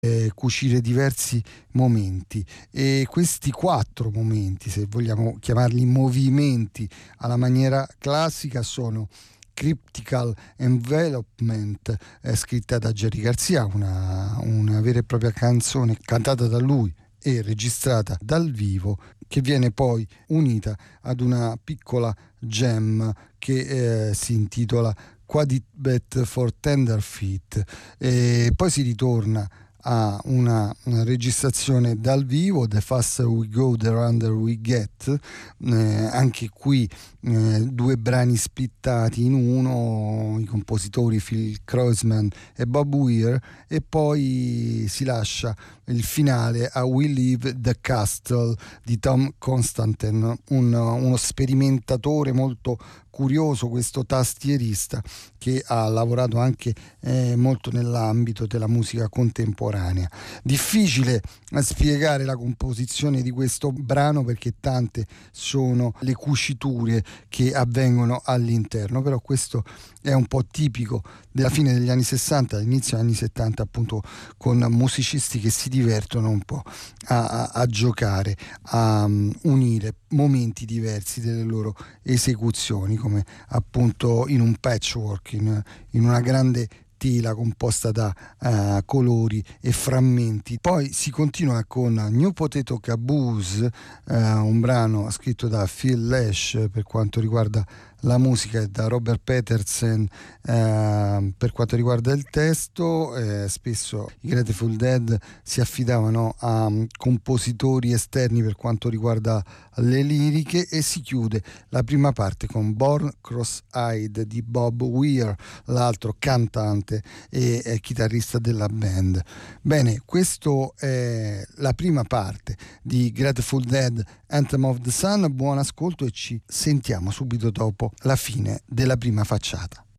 cucire diversi momenti, e questi 4 momenti, se vogliamo chiamarli movimenti alla maniera classica, sono Cryptical Envelopment, scritta da Jerry Garcia, una vera e propria canzone cantata da lui e registrata dal vivo, che viene poi unita ad una piccola jam che si intitola Quadbet for Tenderfeet, e poi si ritorna a una registrazione dal vivo, The Faster We Go The Rounder We Get, anche qui 2 brani splittati in uno, i compositori Phil Kreutzmann e Bob Weir, e poi si lascia il finale a We Leave the Castle di Tom Constantin, uno sperimentatore molto curioso, questo tastierista che ha lavorato anche molto nell'ambito della musica contemporanea. Difficile spiegare la composizione di questo brano perché tante sono le cuciture che avvengono all'interno, però questo è un po' tipico della fine degli anni 60, all'inizio degli anni 70, appunto, con musicisti che si divertono un po' a giocare, a unire momenti diversi delle loro esecuzioni, come appunto in un patchwork, in una grande tela composta da colori e frammenti. Poi si continua con New Potato Caboose, un brano scritto da Phil Lesh per quanto riguarda la musica e da Robert Peterson per quanto riguarda il testo. Spesso i Grateful Dead si affidavano a compositori esterni per quanto riguarda le liriche, e si chiude la prima parte con Born Cross-Eyed di Bob Weir, l'altro cantante e chitarrista della band. Bene, questo è la prima parte di Grateful Dead Anthem of the Sun. Buon ascolto e ci sentiamo subito dopo la fine della prima facciata.